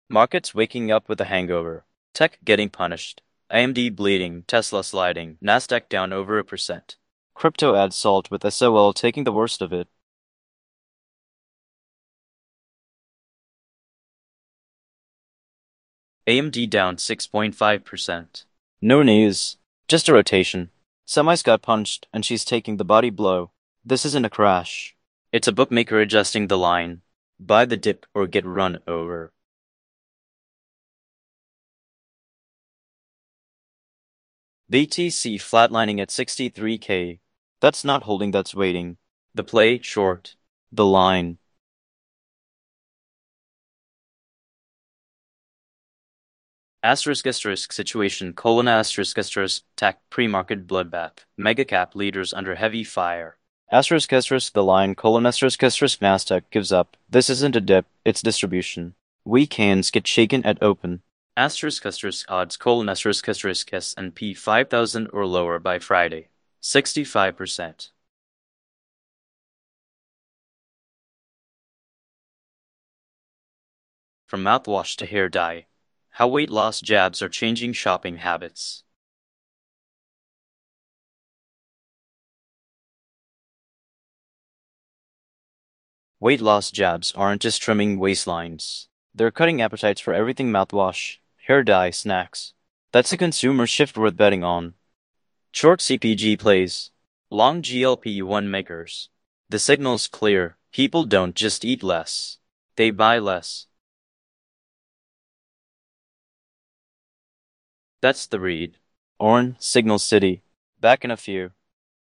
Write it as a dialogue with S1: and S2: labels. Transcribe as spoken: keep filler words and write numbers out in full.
S1: Markets waking up with a hangover. Tech getting punished. A M D bleeding. Tesla sliding. Nasdaq down over a percent. Crypto adds salt with S O L taking the worst of it. A M D down six point five percent. No news. Just a rotation. Semis got punched, and she's taking the body blow. This isn't a crash. It's a bookmaker adjusting the line. Buy the dip or get run over. B T C flatlining at sixty-three K. That's not holding, that's waiting. The play, short. The line. Asterisk asterisk situation colon asterisk asterisk tack pre-market bloodbath. Mega cap leaders under heavy fire. Asterisk asterisk the line colon asterisk asterisk Nasdaq gives up. This isn't a dip, it's distribution. Weak hands get shaken at open. Asterisk asterisk odds colon asterisk asterisk S and P five thousand or lower by Friday. sixty-five percent. From mouthwash to hair dye. How weight loss jabs are changing shopping habits. Weight loss jabs aren't just trimming waistlines. They're cutting appetites for everything mouthwash, hair dye, snacks. That's a consumer shift worth betting on. Short C P G plays. Long G L P one makers. The signal's clear. People don't just eat less. They buy less. That's the read. Orn, Signal City. Back in a few.